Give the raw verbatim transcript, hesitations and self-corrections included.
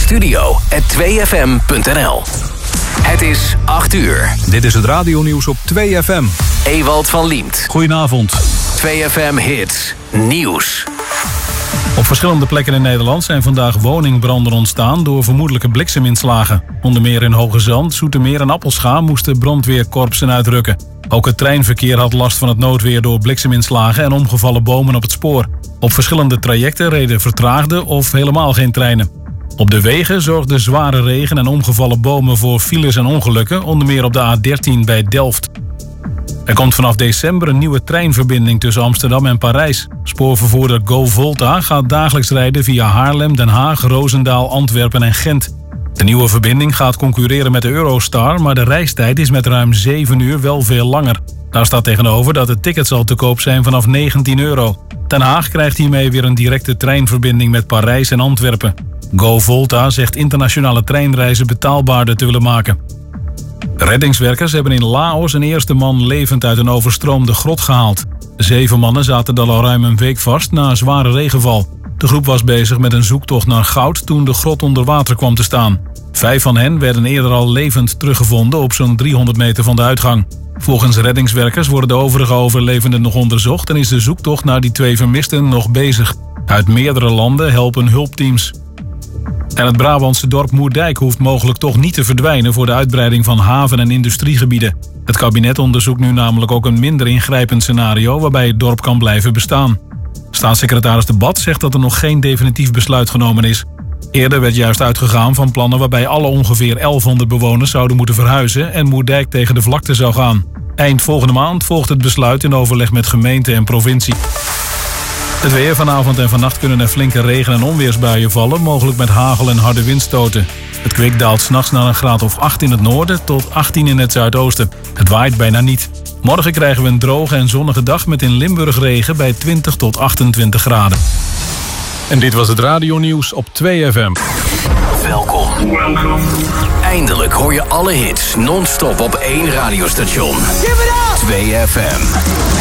studio at twee f m punt n l. Het is acht uur. Dit is het radionieuws op twee F M. Ewald van Liemt. Goedenavond. twee F M Hits Nieuws. Op verschillende plekken in Nederland zijn vandaag woningbranden ontstaan door vermoedelijke blikseminslagen. Onder meer in Hoge Zand, Zoetermeer en Appelscha moesten brandweerkorpsen uitrukken. Ook het treinverkeer had last van het noodweer door blikseminslagen en omgevallen bomen op het spoor. Op verschillende trajecten reden vertraagde of helemaal geen treinen. Op de wegen zorgden zware regen en omgevallen bomen voor files en ongelukken, onder meer op de A dertien bij Delft. Er komt vanaf december een nieuwe treinverbinding tussen Amsterdam en Parijs. Spoorvervoerder GoVolta gaat dagelijks rijden via Haarlem, Den Haag, Roosendaal, Antwerpen en Gent. De nieuwe verbinding gaat concurreren met de Eurostar, maar de reistijd is met ruim zeven uur wel veel langer. Daar staat tegenover dat de tickets al te koop zijn vanaf negentien euro. Den Haag krijgt hiermee weer een directe treinverbinding met Parijs en Antwerpen. GoVolta zegt internationale treinreizen betaalbaarder te willen maken. Reddingswerkers hebben in Laos een eerste man levend uit een overstroomde grot gehaald. Zeven mannen zaten er al ruim een week vast na zware regenval. De groep was bezig met een zoektocht naar goud toen de grot onder water kwam te staan. Vijf van hen werden eerder al levend teruggevonden op zo'n driehonderd meter van de uitgang. Volgens reddingswerkers worden de overige overlevenden nog onderzocht en is de zoektocht naar die twee vermisten nog bezig. Uit meerdere landen helpen hulpteams. En het Brabantse dorp Moerdijk hoeft mogelijk toch niet te verdwijnen voor de uitbreiding van haven- en industriegebieden. Het kabinet onderzoekt nu namelijk ook een minder ingrijpend scenario waarbij het dorp kan blijven bestaan. Staatssecretaris De Bad zegt dat er nog geen definitief besluit genomen is. Eerder werd juist uitgegaan van plannen waarbij alle ongeveer elfhonderd bewoners zouden moeten verhuizen en Moerdijk tegen de vlakte zou gaan. Eind volgende maand volgt het besluit in overleg met gemeente en provincie. Het weer. Vanavond en vannacht kunnen er flinke regen- en onweersbuien vallen, mogelijk met hagel en harde windstoten. Het kwik daalt 's nachts naar een graad of acht in het noorden tot achttien in het zuidoosten. Het waait bijna niet. Morgen krijgen we een droge en zonnige dag met in Limburg regen bij twintig tot achtentwintig graden. En dit was het radionieuws op twee F M. Welkom. Eindelijk hoor je alle hits non-stop op één radiostation. twee F M.